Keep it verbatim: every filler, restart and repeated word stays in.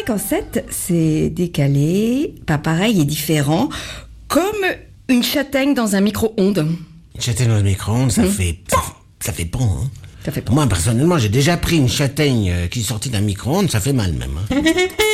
qu'en sept, c'est décalé, pas pareil et différent, comme une châtaigne dans un micro-ondes. Une châtaigne dans le micro-ondes, ça, Mmh. fait, ça, ça fait bon, hein. Ça fait pas. Moi, personnellement, j'ai déjà pris une châtaigne qui est sortie d'un micro-ondes, ça fait mal même, hein.